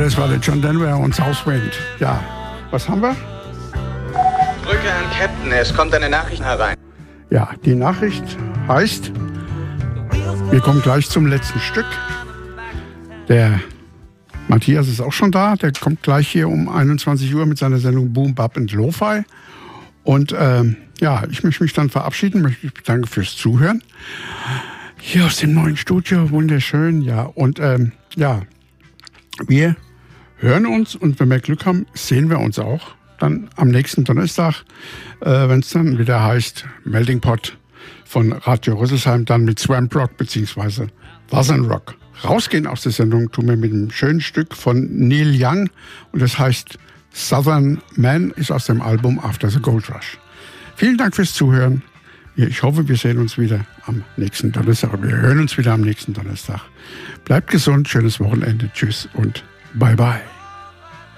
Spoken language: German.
das war der John Denver und Southwind. Ja, was haben wir? Drücke an Captain, es kommt eine Nachricht herein. Ja, die Nachricht heißt, wir kommen gleich zum letzten Stück. Der Matthias ist auch schon da, der kommt gleich hier um 21 Uhr mit seiner Sendung Boom Bap and Lo-Fi. Und ja, ich möchte mich dann verabschieden, möchte mich bedanken fürs Zuhören. Hier aus dem neuen Studio, wunderschön, ja. Und ja, wir hören uns und wenn wir Glück haben, sehen wir uns auch dann am nächsten Donnerstag, wenn es dann wieder heißt Melting Pot von Radio Rüsselsheim, dann mit Swamp Rock bzw. Southern Rock. Rausgehen aus der Sendung tun wir mit einem schönen Stück von Neil Young und das heißt Southern Man, ist aus dem Album After the Gold Rush. Vielen Dank fürs Zuhören. Ich hoffe, wir sehen uns wieder am nächsten Donnerstag. Wir hören uns wieder am nächsten Donnerstag. Bleibt gesund, schönes Wochenende. Tschüss und bye bye.